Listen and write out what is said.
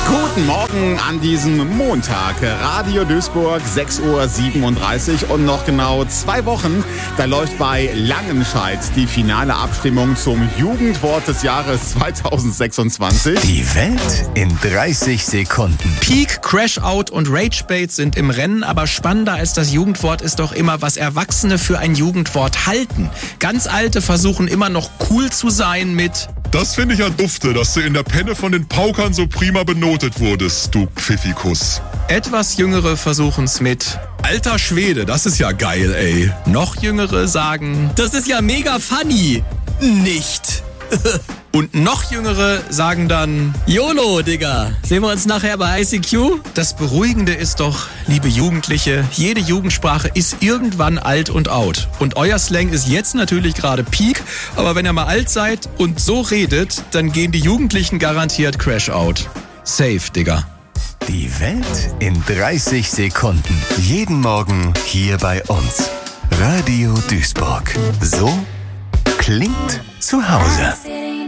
Guten Morgen an diesem Montag. Radio Duisburg, 6:37 Uhr und noch genau 2 Wochen. Da läuft bei Langenscheidt die finale Abstimmung zum Jugendwort des Jahres 2026. Die Welt in 30 Sekunden. Peak, Crash-Out und Rage-Bait sind im Rennen, aber spannender als das Jugendwort ist doch immer, was Erwachsene für ein Jugendwort halten. Ganz Alte versuchen immer noch cool zu sein mit: Das finde ich ja dufte, dass du in der Penne von den Paukern so prima benotet wurdest, du Pfiffikus. Etwas Jüngere versuchen's mit: Alter Schwede, das ist ja geil, ey. Noch Jüngere sagen: Das ist ja mega funny. Nicht. Und noch Jüngere sagen dann: YOLO, Digga. Sehen wir uns nachher bei ICQ? Das Beruhigende ist doch, liebe Jugendliche, jede Jugendsprache ist irgendwann alt und out. Und euer Slang ist jetzt natürlich gerade Peak, aber wenn ihr mal alt seid und so redet, dann gehen die Jugendlichen garantiert Crash-Out. Safe, Digga. Die Welt in 30 Sekunden. Jeden Morgen hier bei uns. Radio Duisburg. So klingt zu Hause.